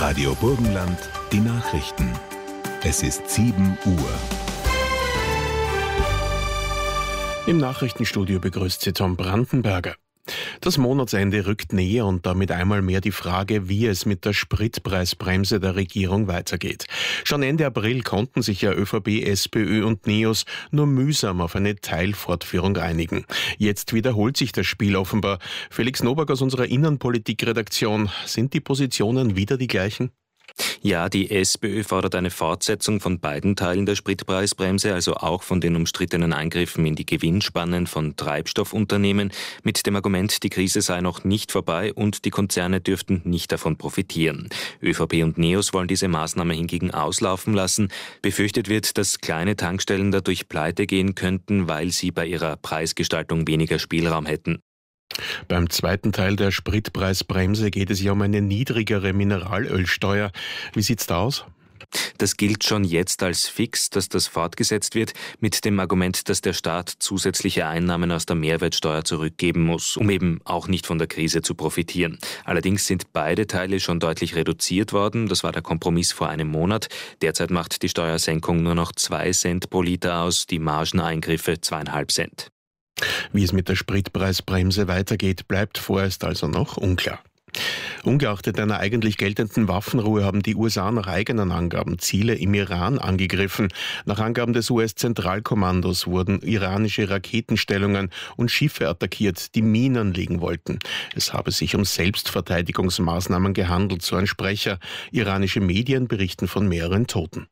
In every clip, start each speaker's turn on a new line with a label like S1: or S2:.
S1: Radio Burgenland, die Nachrichten. Es ist 7 Uhr. Im Nachrichtenstudio begrüßt Sie Tom Brandenberger. Das Monatsende rückt näher und damit einmal mehr die Frage, wie es mit der Spritpreisbremse der Regierung weitergeht. Schon Ende April konnten sich ja ÖVP, SPÖ und NEOS nur mühsam auf eine Teilfortführung einigen. Jetzt wiederholt sich das Spiel offenbar. Felix Nowak aus unserer Innenpolitik-Redaktion. Sind die Positionen wieder die gleichen?
S2: Ja, die SPÖ fordert eine Fortsetzung von beiden Teilen der Spritpreisbremse, also auch von den umstrittenen Eingriffen in die Gewinnspannen von Treibstoffunternehmen, mit dem Argument, die Krise sei noch nicht vorbei und die Konzerne dürften nicht davon profitieren. ÖVP und NEOS wollen diese Maßnahme hingegen auslaufen lassen. Befürchtet wird, dass kleine Tankstellen dadurch pleite gehen könnten, weil sie bei ihrer Preisgestaltung weniger Spielraum hätten.
S1: Beim zweiten Teil der Spritpreisbremse geht es ja um eine niedrigere Mineralölsteuer. Wie sieht's da aus?
S2: Das gilt schon jetzt als fix, dass das fortgesetzt wird, mit dem Argument, dass der Staat zusätzliche Einnahmen aus der Mehrwertsteuer zurückgeben muss, um eben auch nicht von der Krise zu profitieren. Allerdings sind beide Teile schon deutlich reduziert worden. Das war der Kompromiss vor einem Monat. Derzeit macht die Steuersenkung nur noch 2 Cent pro Liter aus, die Margeneingriffe 2,5 Cent.
S1: Wie es mit der Spritpreisbremse weitergeht, bleibt vorerst also noch unklar. Ungeachtet einer eigentlich geltenden Waffenruhe haben die USA nach eigenen Angaben Ziele im Iran angegriffen. Nach Angaben des US-Zentralkommandos wurden iranische Raketenstellungen und Schiffe attackiert, die Minen legen wollten. Es habe sich um Selbstverteidigungsmaßnahmen gehandelt, so ein Sprecher. Iranische Medien berichten von mehreren Toten.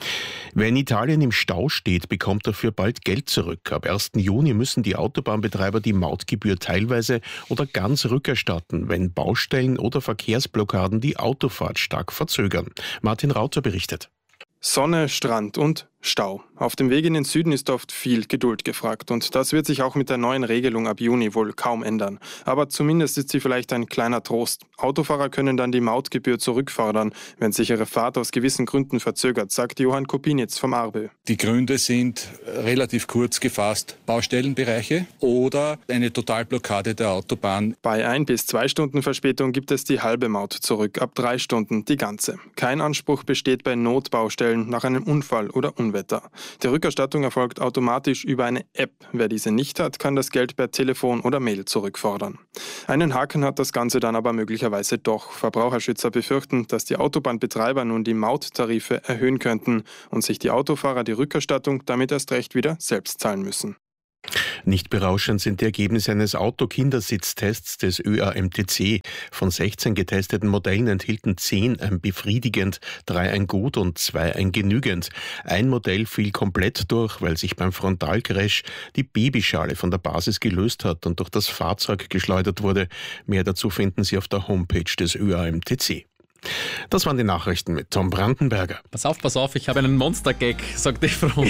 S1: Wer in Italien im Stau steht, bekommt dafür bald Geld zurück. Ab 1. Juni müssen die Autobahnbetreiber die Mautgebühr teilweise oder ganz rückerstatten, wenn Baustellen oder Verkehrsblockaden die Autofahrt stark verzögern. Martin Rauter berichtet.
S3: Sonne, Strand und Stau. Auf dem Weg in den Süden ist oft viel Geduld gefragt und das wird sich auch mit der neuen Regelung ab Juni wohl kaum ändern. Aber zumindest ist sie vielleicht ein kleiner Trost. Autofahrer können dann die Mautgebühr zurückfordern, wenn sich ihre Fahrt aus gewissen Gründen verzögert, sagt Johann Kopinitz vom ARBÖ.
S4: Die Gründe sind relativ kurz gefasst Baustellenbereiche oder eine Totalblockade der Autobahn.
S3: Bei 1 bis 2 Stunden Verspätung gibt es die halbe Maut zurück, ab 3 Stunden die ganze. Kein Anspruch besteht bei Notbaustellen nach einem Unfall oder Unwetter. Die Rückerstattung erfolgt automatisch über eine App. Wer diese nicht hat, kann das Geld per Telefon oder Mail zurückfordern. Einen Haken hat das Ganze dann aber möglicherweise doch. Verbraucherschützer befürchten, dass die Autobahnbetreiber nun die Mauttarife erhöhen könnten und sich die Autofahrer die Rückerstattung damit erst recht wieder selbst zahlen müssen.
S1: Nicht berauschend sind die Ergebnisse eines Autokindersitztests des ÖAMTC. Von 16 getesteten Modellen enthielten 10 ein befriedigend, 3 ein gut und 2 ein genügend. Ein Modell fiel komplett durch, weil sich beim Frontalcrash die Babyschale von der Basis gelöst hat und durch das Fahrzeug geschleudert wurde. Mehr dazu finden Sie auf der Homepage des ÖAMTC. Das waren die Nachrichten mit Tom Brandenberger.
S5: Pass auf, ich habe einen Monster-Gag, sagt die Frau.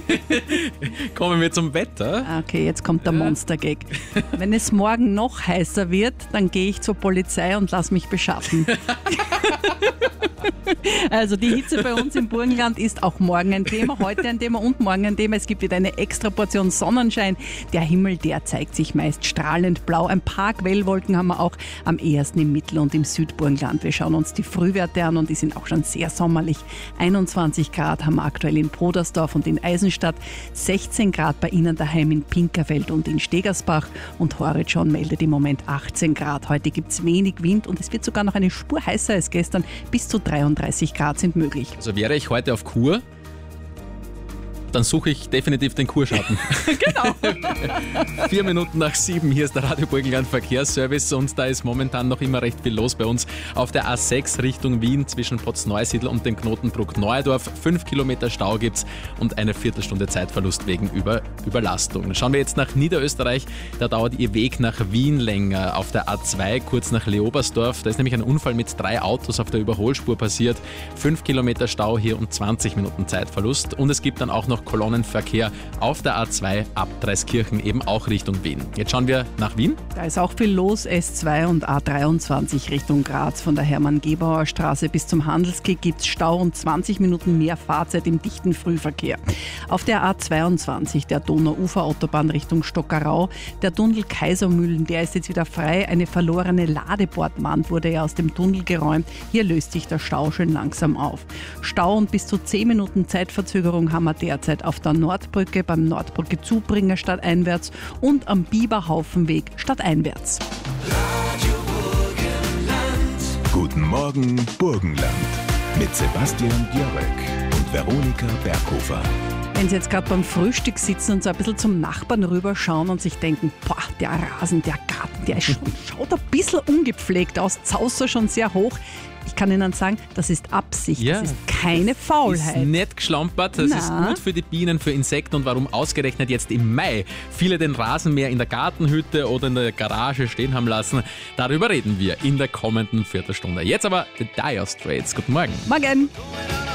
S5: Kommen wir zum Wetter.
S6: Okay, jetzt kommt der Monster-Gag. Wenn es morgen noch heißer wird, dann gehe ich zur Polizei und lass mich beschaffen. Also die Hitze bei uns im Burgenland ist auch morgen ein Thema, heute ein Thema und morgen ein Thema. Es gibt wieder eine extra Portion Sonnenschein. Der Himmel, der zeigt sich meist strahlend blau. Ein paar Quellwolken haben wir auch am ehesten im Mittel- und im Südburgenland. Wir schauen uns die Frühwerte an und die sind auch schon sehr sommerlich. 21 Grad haben wir aktuell in Brodersdorf und in Eisenstadt, 16 Grad bei Ihnen daheim in Pinkerfeld und in Stegersbach und Horizon meldet im Moment 18 Grad. Heute gibt es wenig Wind und es wird sogar noch eine Spur heißer als gestern. Bis zu 33 Grad sind möglich.
S5: Also wäre ich heute auf Kur, dann suche ich definitiv den Kurschatten.
S6: Genau.
S5: 4 Minuten nach 7, hier ist der Radio Burgenland Verkehrsservice und da ist momentan noch immer recht viel los bei uns. Auf der A6 Richtung Wien zwischen Potzneusiedl und dem Knotenbruck Neudorf. 5 Kilometer Stau gibt's und eine Viertelstunde Zeitverlust wegen Überlastung. Schauen wir jetzt nach Niederösterreich. Da dauert Ihr Weg nach Wien länger. Auf der A2 kurz nach Leobersdorf. Da ist nämlich ein Unfall mit 3 Autos auf der Überholspur passiert. 5 Kilometer Stau hier und 20 Minuten Zeitverlust. Und es gibt dann auch noch Kolonnenverkehr auf der A2 ab Dreiskirchen eben auch Richtung Wien. Jetzt schauen wir nach Wien.
S6: Da ist auch viel los, S2 und A23 Richtung Graz. Von der Hermann-Gebauer-Straße bis zum Handelskick gibt es Stau und 20 Minuten mehr Fahrzeit im dichten Frühverkehr. Auf der A22, der Donau-Ufer-Autobahn Richtung Stockerau, der Tunnel Kaisermühlen, der ist jetzt wieder frei. Eine verlorene Ladebordwand wurde ja aus dem Tunnel geräumt. Hier löst sich der Stau schön langsam auf. Stau und bis zu 10 Minuten Zeitverzögerung haben wir derzeit auf der Nordbrücke, beim Nordbrücke-Zubringer stadteinwärts und am Biberhaufenweg stadteinwärts.
S7: Guten Morgen, Burgenland. Mit Sebastian Björk und Veronika Berghofer.
S6: Wenn Sie jetzt gerade beim Frühstück sitzen und so ein bisschen zum Nachbarn rüberschauen und sich denken, boah, der Rasen, der Garten, der ist schon, schaut ein bisschen ungepflegt aus, Zauser schon sehr hoch. Ich kann Ihnen sagen, das ist Absicht,
S5: Ja.
S6: das ist keine Faulheit.
S5: Ist nicht geschlampert, das ist gut für die Bienen, für Insekten. Und warum ausgerechnet jetzt im Mai viele den Rasenmäher in der Gartenhütte oder in der Garage stehen haben lassen, darüber reden wir in der kommenden Viertelstunde. Jetzt aber The Dire Straits. Guten Morgen.
S6: Morgen.